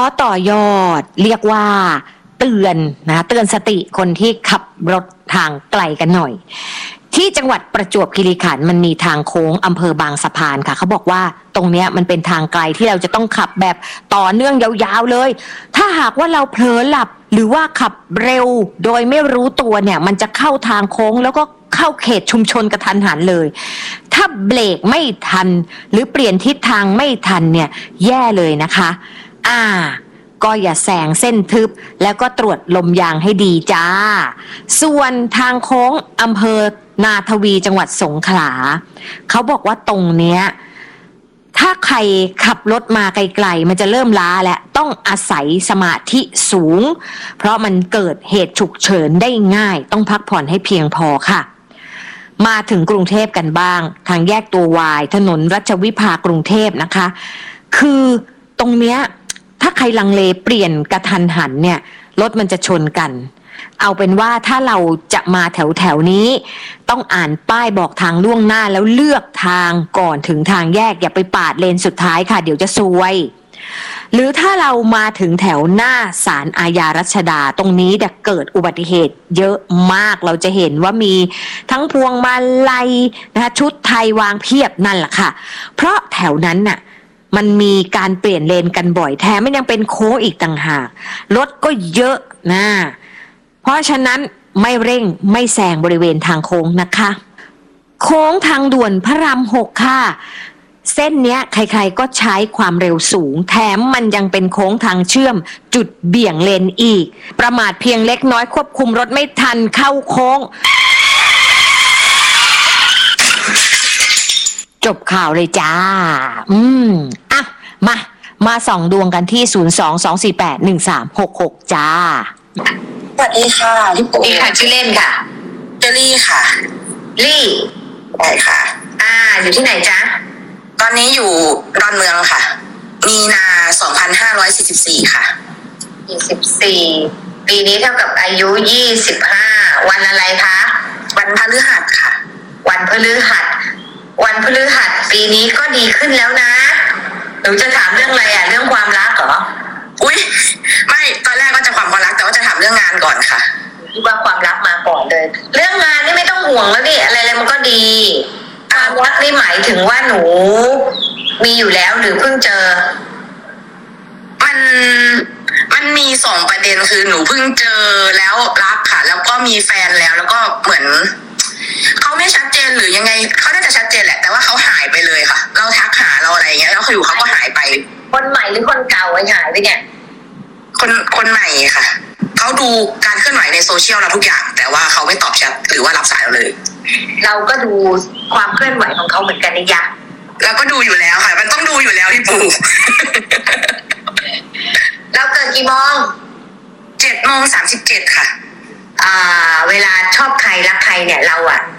ต่อยอดเรียกว่าเตือนนะเตือนสติคนที่ขับรถทางไกลกันหน่อยที่จังหวัดประจวบคีรีขันธ์มันมีทางโค้งอำเภอบางสะพานค่ะเขาบอกว่าตรงเนี้ยมันเป็นทางไกลที่เราจะต้องขับแบบต่อเนื่องยาวๆเลยถ้าหากว่าเราเผลอหลับหรือว่าขับเร็วโดยไม่รู้ตัวเนี่ยมันจะเข้าทางโค้งแล้วก็เข้าเขตชุมชนกระทันหันเลยถ้าเบรกไม่ทันหรือเปลี่ยนทิศทางไม่ทันเนี่ยแย่เลยนะคะก็อย่าแซงเส้นทึบแล้วก็ตรวจลมยางให้ดีจ้าส่วนทางโค้งอำเภอนาทวีจังหวัดสงขลาเขาบอกว่าตรงเนี้ยถ้าใครขับรถมาไกลๆมันจะเริ่มล้าและต้องอาศัยสมาธิสูงเพราะมันเกิดเหตุฉุกเฉินได้ง่ายต้องพักผ่อนให้เพียงพอค่ะมาถึงกรุงเทพกันบ้างทางแยกตัววายถนนรัชวิภากรุงเทพนะคะคือตรงเนี้ยถ้าใครลังเลเปลี่ยนกระทันหันเนี่ยรถมันจะชนกันเอาเป็นว่าถ้าเราจะมาแถวนี้ต้องอ่านป้ายบอกทางล่วงหน้าแล้วเลือกทางก่อนถึงทางแยกอย่าไปปาดเลนสุดท้ายค่ะเดี๋ยวจะซวยหรือถ้าเรามาถึงแถวหน้าศาลอาญารัชดาตรงนี้เกิดอุบัติเหตุเยอะมากเราจะเห็นว่ามีทั้งพวงมาลัยนะคะชุดไทยวางเพียบนั่นแหละค่ะเพราะแถวนั้นน่ะมันมีการเปลี่ยนเลนกันบ่อยแถมมันยังเป็นโค้งอีกต่างหากรถก็เยอะนะเพราะฉะนั้นไม่เร่งไม่แซงบริเวณทางโค้งนะคะโค้งทางด่วนพระราม6ค่ะเส้นเนี้ยใครๆก็ใช้ความเร็วสูงแถมมันยังเป็นโค้งทางเชื่อมจุดเบี่ยงเลนอีกประมาทเพียงเล็กน้อยควบคุมรถไม่ทันเข้าโค้งจบข่าวเลยจ้ามาส่องดวงกันที่02-248-1366จ้าสวัสดีค่ะพี่ปูนี่ค่ะชื่อเล่นค่ะเจลลี่ค่ะลี่ใช่ค่ะอยู่ที่ไหนจ๊ะตอนนี้อยู่ดอนเมืองค่ะมีนา2544ค่ะ 24ปีนี้เท่ากับอายุ25วันอะไรคะวันพฤหัสค่ะวันพฤหัสปีนี้ก็ดีขึ้นแล้วนะหนูจะถามเรื่องอะไรเรื่องความรักเหรออุ๊ยไม่ตอนแรกก็จะความรักแต่ว่าจะถามเรื่องงานก่อนค่ะคิดว่าความรักมาก่อนเลยเรื่องงานนี่ไม่ต้องห่วงแล้วนี่อะไรมันก็ดีความรักนี่หมายถึงว่าหนูมีอยู่แล้วหรือเพิ่งเจอมันมี2ประเด็นคือหนูเพิ่งเจอแล้วรักค่ะแล้วก็มีแฟนแล้วก็เหมือนเขาไม่ชัดเจนหรือยังไงเขาน่าจะชัดเจนแหละแต่ว่าเขาหายไปเลยค่ะเราทักหาเราอะไรอย่างเงี้ยแล้วเขาอยู่เขาก็หายไปคนใหม่หรือคนเก่าหายไปเนี่ยคนใหม่ค่ะเขาดูการเคลื่อนไหวในโซเชียลเราทุกอย่างแต่ว่าเขาไม่ตอบแชทหรือว่ารับสายเราเลยเราก็ดูความเคลื่อนไหวของเขาเหมือนกันนะยะเราก็ดูอยู่แล้วค่ะมันต้องดูอยู่แล้วพี่ปูเราเกิดกี่โมง 7:37ค่ะเวลาชอบใครรักใครเนี่ยเรา